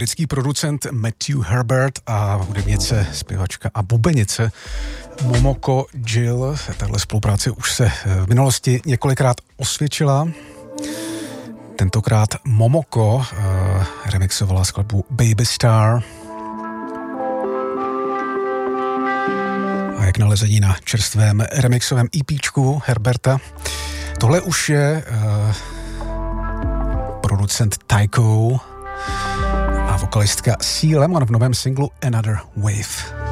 britský producent Matthew Herbert a hudebnice, zpěvačka a bubenice Momoko Jill. Tahle spolupráce už se v minulosti několikrát osvědčila. Tentokrát Momoko remixovala skladbu Baby Star. A jak nalezení na čerstvém remixovém EPčku Herberta. Tohle už je producent Tycho a vokalistka C. Lemon v novém singlu Another Wave.